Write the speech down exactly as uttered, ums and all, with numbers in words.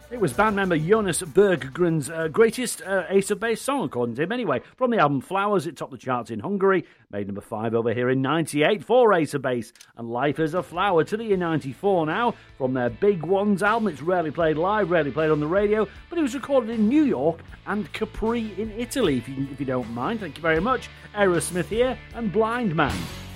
It was band member Jonas Berggren's uh, greatest uh, Ace of Base song, according to him anyway. From the album Flowers, it topped the charts in Hungary, made number five over here in ninety-eight for Ace of Base, and Life as a Flower to the year ninety-four now. From their Big Ones album, it's rarely played live, rarely played on the radio, but it was recorded in New York and Capri in Italy, if you, if you don't mind. Thank you very much. Aerosmith here, and Blind Man.